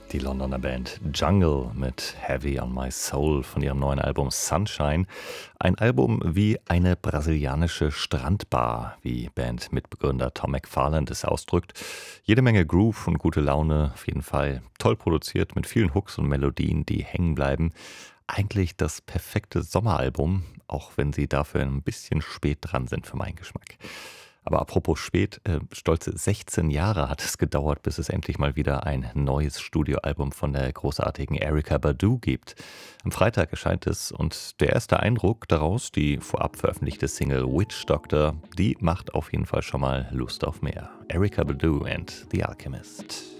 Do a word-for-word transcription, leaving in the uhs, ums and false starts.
Die Londoner Band Jungle mit Heavy on My Soul von ihrem neuen Album Sunshine. Ein Album wie eine brasilianische Strandbar, wie Bandmitbegründer Tom McFarland es ausdrückt. Jede Menge Groove und gute Laune, auf jeden Fall toll produziert mit vielen Hooks und Melodien, die hängen bleiben. Eigentlich das perfekte Sommeralbum, auch wenn sie dafür ein bisschen spät dran sind für meinen Geschmack. Aber apropos spät, äh, stolze sechzehn Jahre hat es gedauert, bis es endlich mal wieder ein neues Studioalbum von der großartigen Erykah Badu gibt. Am Freitag erscheint es und der erste Eindruck daraus, die vorab veröffentlichte Single Witch Doctor, die macht auf jeden Fall schon mal Lust auf mehr. Erykah Badu and The Alchemist.